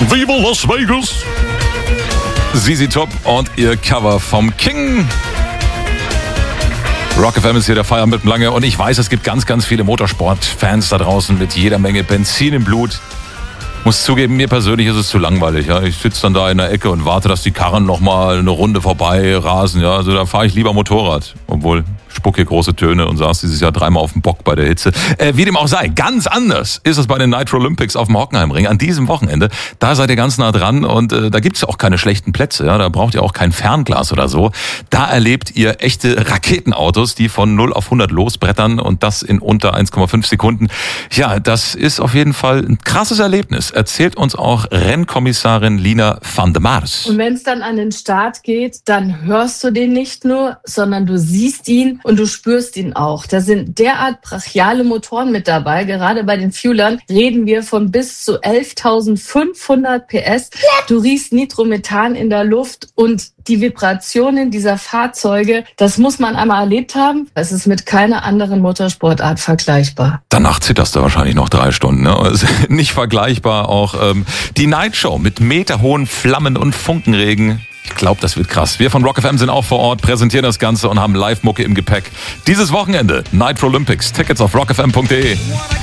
Viva Las Vegas! ZZ Top und ihr Cover vom King. Rock FM ist hier der Feierabend mit Lange und ich weiß, es gibt ganz, ganz viele Motorsport-Fans da draußen mit jeder Menge Benzin im Blut. Muss zugeben, mir persönlich ist es zu langweilig. Ja. Ich sitze dann da in der Ecke und warte, dass die Karren nochmal eine Runde vorbei rasen. Ja. Also da fahre ich lieber Motorrad. Obwohl, spucke große Töne und saß dieses Jahr 3-mal auf dem Bock bei der Hitze. Wie dem auch sei, ganz anders ist es bei den Nitro Olympics auf dem Hockenheimring an diesem Wochenende. Da seid ihr ganz nah dran und da gibt's auch keine schlechten Plätze. Ja. Da braucht ihr auch kein Fernglas oder so. Da erlebt ihr echte Raketenautos, die von 0 auf 100 losbrettern und das in unter 1,5 Sekunden. Ja, das ist auf jeden Fall ein krasses Erlebnis. Erzählt uns auch Rennkommissarin Lina van der Mars. Und wenn es dann an den Start geht, dann hörst du den nicht nur, sondern du siehst ihn und du spürst ihn auch. Da sind derart brachiale Motoren mit dabei. Gerade bei den Fuelern reden wir von bis zu 11.500 PS. Du riechst Nitromethan in der Luft und die Vibrationen dieser Fahrzeuge, das muss man einmal erlebt haben. Es ist mit keiner anderen Motorsportart vergleichbar. Danach zitterst du wahrscheinlich noch 3 Stunden. Ne? Also nicht vergleichbar auch die Night Show mit meterhohen Flammen und Funkenregen. Ich glaube, das wird krass. Wir von Rock FM sind auch vor Ort, präsentieren das Ganze und haben Live-Mucke im Gepäck. Dieses Wochenende Nitro Olympics. Tickets auf rockfm.de.